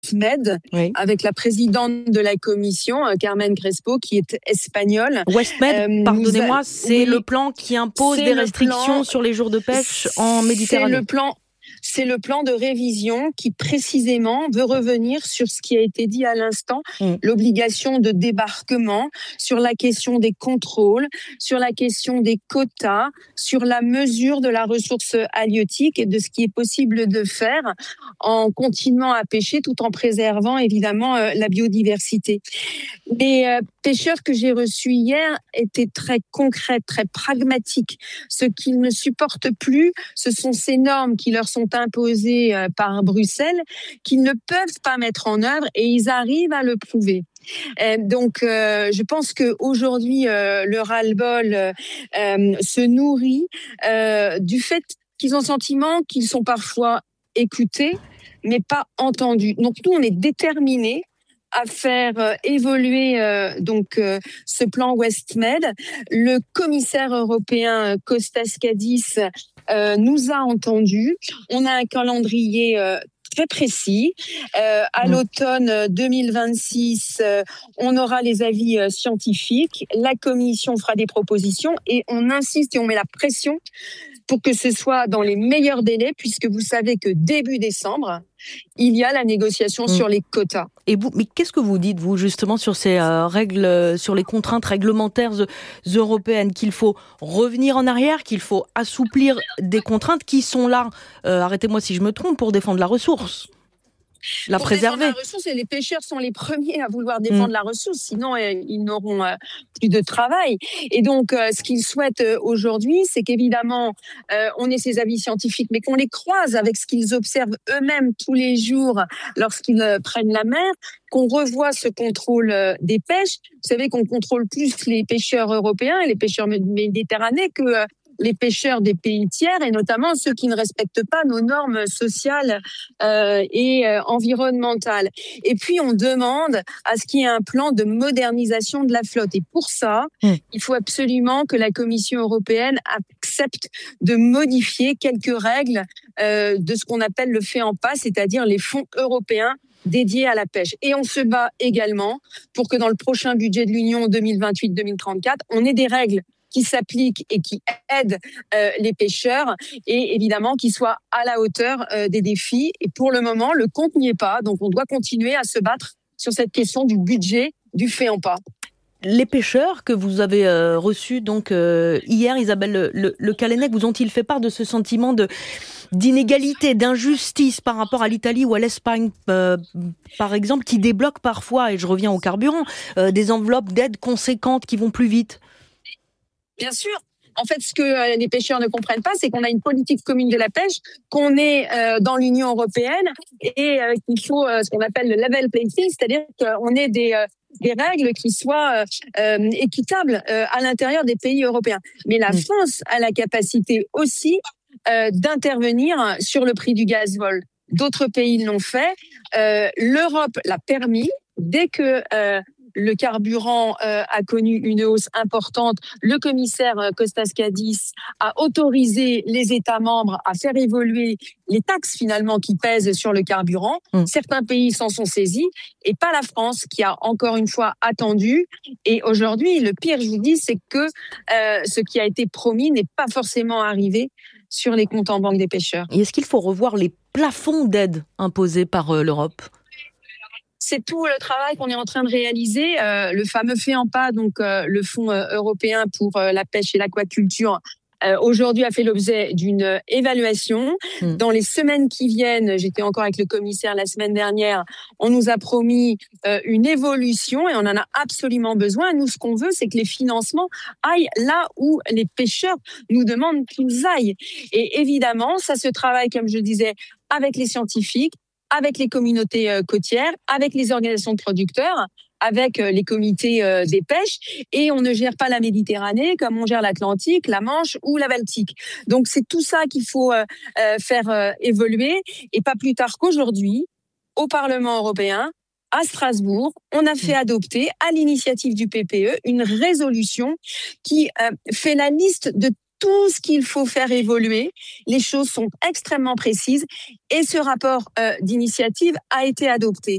WestMed, Oui. avec la présidente de la commission, Carmen Crespo, qui est espagnole. WestMed, pardonnez-moi, c'est le plan qui impose des restrictions sur les jours de pêche en Méditerranée. C'est le plan de révision qui précisément veut revenir sur ce qui a été dit à l'instant, l'obligation de débarquement, sur la question des contrôles, sur la question des quotas, sur la mesure de la ressource halieutique et de ce qui est possible de faire en continuant à pêcher tout en préservant évidemment la biodiversité. Les pêcheurs que j'ai reçus hier étaient très concrets, très pragmatiques. Ce qu'ils ne supportent plus, ce sont ces normes qui leur sont imposées par Bruxelles, qu'ils ne peuvent pas mettre en œuvre et ils arrivent à le prouver. Donc, je pense qu'aujourd'hui, le ras-le-bol se nourrit du fait qu'ils ont le sentiment qu'ils sont parfois écoutés, mais pas entendus. Donc, nous, on est déterminés à faire évoluer ce plan WestMed. Le commissaire européen Kostas Kadis nous a entendus. On a un calendrier très précis. À l'automne 2026, on aura les avis scientifiques. La Commission fera des propositions et on insiste et on met la pression pour que ce soit dans les meilleurs délais, puisque vous savez que début décembre, il y a la négociation sur les quotas. Et vous, mais qu'est-ce que vous dites, vous, justement, sur ces règles, sur les contraintes réglementaires européennes, qu'il faut revenir en arrière, qu'il faut assouplir des contraintes qui sont là, arrêtez-moi si je me trompe, pour défendre la ressource, la préserver. La ressource, et les pêcheurs sont les premiers à vouloir défendre la ressource, sinon ils n'auront plus de travail. Et donc, ce qu'ils souhaitent aujourd'hui, c'est qu'évidemment, on ait ces avis scientifiques, mais qu'on les croise avec ce qu'ils observent eux-mêmes tous les jours lorsqu'ils prennent la mer, qu'on revoie ce contrôle des pêches. Vous savez qu'on contrôle plus les pêcheurs européens et les pêcheurs méditerranéens que les pêcheurs des pays tiers, et notamment ceux qui ne respectent pas nos normes sociales et environnementales. Et puis, on demande à ce qu'il y ait un plan de modernisation de la flotte. Et pour ça, il faut absolument que la Commission européenne accepte de modifier quelques règles de ce qu'on appelle le FEAMPA, c'est-à-dire les fonds européens dédiés à la pêche. Et on se bat également pour que dans le prochain budget de l'Union 2028-2034, on ait des règles qui s'appliquent et qui aident les pêcheurs et évidemment qui soient à la hauteur des défis. Et pour le moment, le compte n'y est pas. Donc, on doit continuer à se battre sur cette question du budget du FEAMPA. Les pêcheurs que vous avez reçus donc hier, Isabelle Le Callennec, vous ont-ils fait part de ce sentiment d'inégalité, d'injustice par rapport à l'Italie ou à l'Espagne, par exemple, qui débloquent parfois, et je reviens au carburant, des enveloppes d'aide conséquentes qui vont plus vite? Bien sûr. En fait, ce que les pêcheurs ne comprennent pas, c'est qu'on a une politique commune de la pêche, qu'on est dans l'Union européenne et qu'il faut ce qu'on appelle le level playing field, c'est-à-dire qu'on ait des règles qui soient équitables à l'intérieur des pays européens. Mais la France a la capacité aussi d'intervenir sur le prix du gazole. D'autres pays l'ont fait. L'Europe l'a permis. Dès que le carburant a connu une hausse importante, le commissaire Kostas Kadis a autorisé les États membres à faire évoluer les taxes finalement qui pèsent sur le carburant. Certains pays s'en sont saisis et pas la France qui a encore une fois attendu. Et aujourd'hui, le pire, je vous dis, c'est que ce qui a été promis n'est pas forcément arrivé sur les comptes en banque des pêcheurs. Et est-ce qu'il faut revoir les plafonds d'aide imposés par l'Europe ? C'est tout le travail qu'on est en train de réaliser. Le fameux FEAMPA, donc le Fonds européen pour la pêche et l'aquaculture, aujourd'hui a fait l'objet d'une évaluation. Dans les semaines qui viennent, j'étais encore avec le commissaire la semaine dernière, on nous a promis une évolution et on en a absolument besoin. Nous, ce qu'on veut, c'est que les financements aillent là où les pêcheurs nous demandent qu'ils aillent. Et évidemment, ça se travaille, comme je disais, avec les scientifiques, avec les communautés côtières, avec les organisations de producteurs, avec les comités des pêches, et on ne gère pas la Méditerranée comme on gère l'Atlantique, la Manche ou la Baltique. Donc c'est tout ça qu'il faut faire évoluer, et pas plus tard qu'aujourd'hui, au Parlement européen, à Strasbourg, on a fait adopter, à l'initiative du PPE, une résolution qui fait la liste de tout ce qu'il faut faire évoluer. Les choses sont extrêmement précises et ce rapport d'initiative a été adopté.